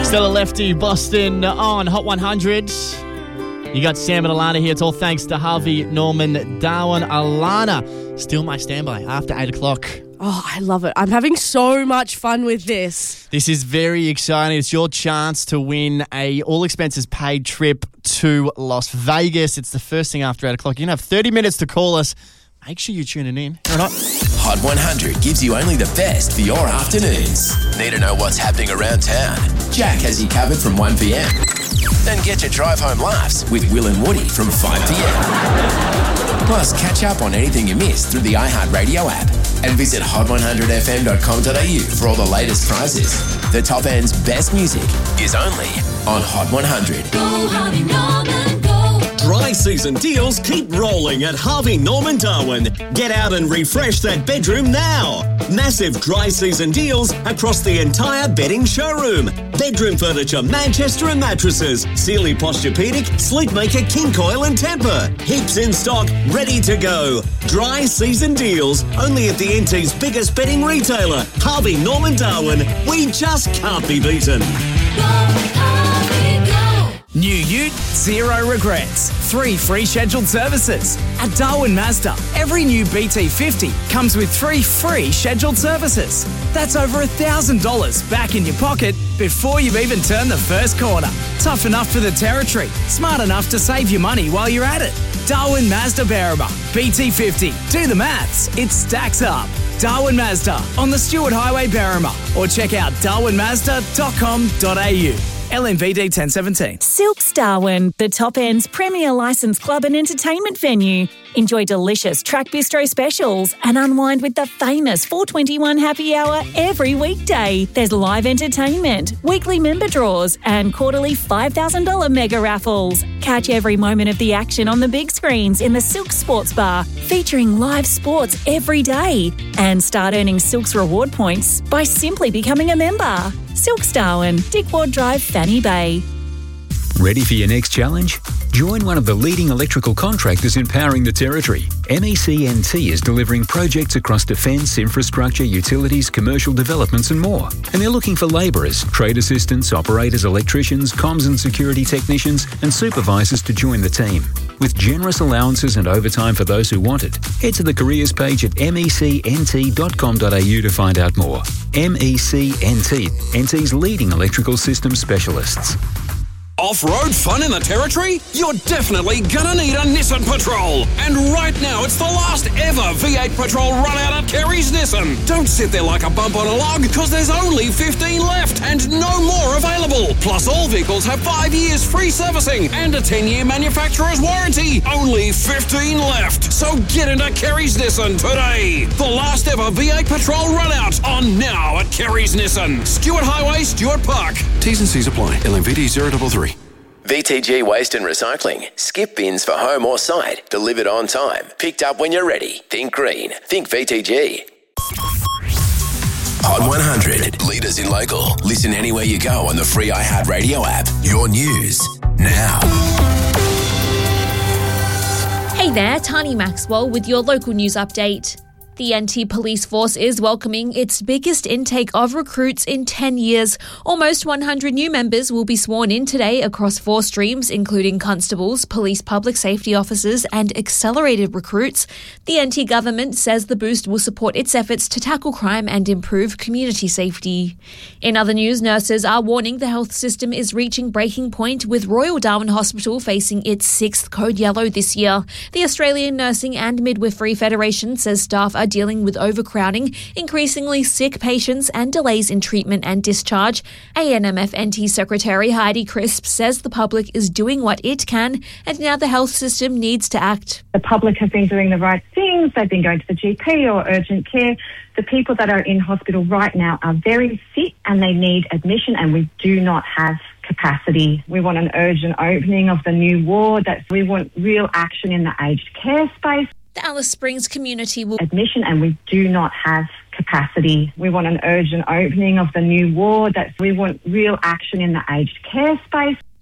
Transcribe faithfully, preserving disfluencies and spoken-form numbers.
Stella Lefty, Boston on Hot one hundred. You got Sam and Alana here. It's all thanks to Harvey Norman Darwin. Alana, still my standby after eight o'clock. Oh, I love it. I'm having so much fun with this. This is very exciting. It's your chance to win a all-expenses-paid trip to Las Vegas. It's the first thing after eight o'clock. You can have thirty minutes to call us. Make sure you're tuning in. Or not. Hot one hundred gives you only the best for your afternoons. Need to know what's happening around town? Jack has you covered from one p.m. Then get your drive home laughs with Will and Woody from five p.m. Plus, catch up on anything you missed through the iHeartRadio app and visit hot one hundred f m dot com dot a u for all the latest prizes. The top end's best music is only on Hot one hundred. Go, Harvey Norman, go. Dry season deals keep rolling at Harvey Norman Darwin. Get out and refresh that bedroom now. Massive dry season deals across the entire bedding showroom. Bedroom furniture, Manchester and mattresses, Sealy Posturepedic, Sleepmaker, King Coil and Tempur. Heaps in stock, ready to go. Dry season deals only at the N T's biggest bedding retailer, Harvey Norman Darwin. We just can't be beaten. New ute, zero regrets. Three free scheduled services. At Darwin Mazda, every new B T fifty comes with three free scheduled services. That's over one thousand dollars back in your pocket before you've even turned the first corner. Tough enough for the territory. Smart enough to save you money while you're at it. Darwin Mazda Berrima. B T fifty. Do the maths. It stacks up. Darwin Mazda on the Stewart Highway, Berrima. Or check out darwin mazda dot com dot a u. L M V D ten seventeen. Silks Darwin, the top end's premier licensed club and entertainment venue. Enjoy delicious track bistro specials and unwind with the famous four twenty-one happy hour every weekday. There's live entertainment, weekly member draws, and quarterly five thousand dollars mega raffles. Catch every moment of the action on the big screens in the Silks Sports Bar, featuring live sports every day. And start earning Silks reward points by simply becoming a member. Silks Darwin, Dickwad Drive, Fanny Bay. Ready for your next challenge? Join one of the leading electrical contractors empowering the territory. M E C N T is delivering projects across defence, infrastructure, utilities, commercial developments and more. And they're looking for labourers, trade assistants, operators, electricians, comms and security technicians and supervisors to join the team. With generous allowances and overtime for those who want it, head to the careers page at m e c n t dot com dot a u to find out more. M E C N T, N T's leading electrical systems specialists. Off-road fun in the territory? You're definitely gonna need a Nissan Patrol. And right now, it's the last ever V eight Patrol run out at Kerry's Nissan. Don't sit there like a bump on a log, because there's only fifteen left and no more available. Plus, all vehicles have five years free servicing and a ten-year manufacturer's warranty. Only fifteen left. So get into Kerry's Nissan today. The last ever V eight Patrol run out on now at Kerry's Nissan. Stewart Highway, Stewart Park. T's and C's apply. L M V D zero three three. V T G Waste and Recycling. Skip bins for home or site. Delivered on time. Picked up when you're ready. Think green. Think V T G. Hot one hundred. Leaders in local. Listen anywhere you go on the free iHeartRadio app. Your news now. Hey there, Tani Maxwell with your local news update. The N T Police Force is welcoming its biggest intake of recruits in ten years. Almost one hundred new members will be sworn in today across four streams, including constables, police public safety officers and accelerated recruits. The N T government says the boost will support its efforts to tackle crime and improve community safety. In other news, nurses are warning the health system is reaching breaking point, with Royal Darwin Hospital facing its sixth code yellow this year. The Australian Nursing and Midwifery Federation says staff are dealing with overcrowding, increasingly sick patients and delays in treatment and discharge. A N M F N T Secretary Heidi Crisp says the public is doing what it can and now the health system needs to act. The public have been doing the right things. They've been going to the G P or urgent care. The people that are in hospital right now are very sick and they need admission, and we do not have capacity. We want an urgent opening of the new ward. That we want real action in the aged care space. The Alice Springs community will admission, and we do not have capacity. We want an urgent opening of the new ward. That we want real action in the aged care space.